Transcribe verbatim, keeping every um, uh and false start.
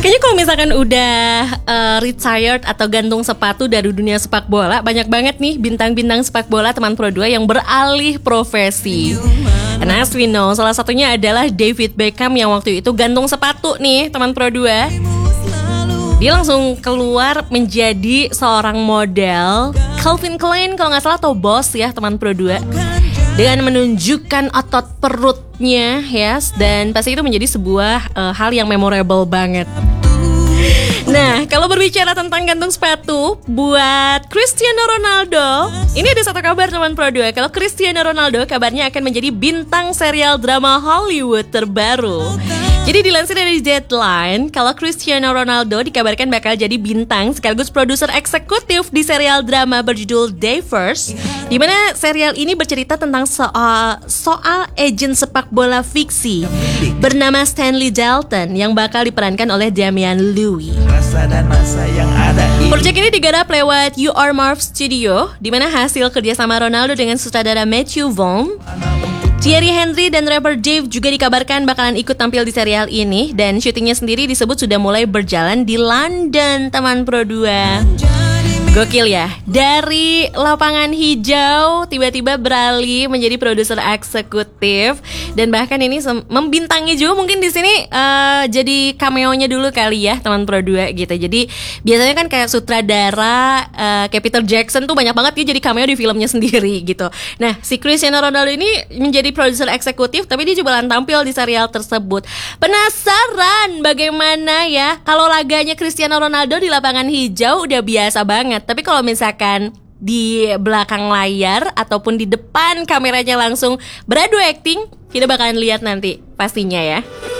Kayaknya kalau misalkan udah uh, retired atau gantung sepatu dari dunia sepak bola, banyak banget nih bintang-bintang sepak bola teman Pro dua yang beralih profesi. And as we know, salah satunya adalah David Beckham yang waktu itu gantung sepatu nih teman Pro dua. Dia langsung keluar menjadi seorang model Calvin Klein kalau gak salah, atau Boss ya teman Pro dua, dengan menunjukkan otot perutnya, yes, dan pasti itu menjadi sebuah uh, hal yang memorable banget. Nah, kalau berbicara tentang gantung sepatu buat Cristiano Ronaldo, ini ada satu kabar teman Pro dua. Kalau Cristiano Ronaldo kabarnya akan menjadi bintang serial drama Hollywood terbaru. Jadi dilansir dari Deadline, kalau Cristiano Ronaldo dikabarkan bakal jadi bintang sekaligus produser eksekutif di serial drama berjudul Divers, di mana serial ini bercerita tentang soal soal agen sepak bola fiksi bernama Stanley Dalton yang bakal diperankan oleh Damian Louis. Proyek ini digarap lewat U R Marv Studio, di mana hasil kerjasama Ronaldo dengan sutradara Matthew Vaughn. Thierry Henry dan rapper Dave juga dikabarkan bakalan ikut tampil di serial ini, dan syutingnya sendiri disebut sudah mulai berjalan di London teman Pro dua. Gokil ya, dari lapangan hijau tiba-tiba beralih menjadi produser eksekutif, dan bahkan ini sem- membintangi juga mungkin di sini uh, jadi cameo-nya dulu kali ya teman Pro dua gitu. Jadi biasanya kan kayak sutradara uh, kayak Peter Jackson tuh banyak banget dia jadi cameo di filmnya sendiri gitu. Nah, si Cristiano Ronaldo ini menjadi produser eksekutif, tapi dia juga bakalan tampil di serial tersebut. Penasaran bagaimana ya kalau laganya Cristiano Ronaldo di lapangan hijau udah biasa banget. Tapi kalau misalkan di belakang layar ataupun di depan kameranya langsung beradu acting, kita bakalan lihat nanti pastinya ya.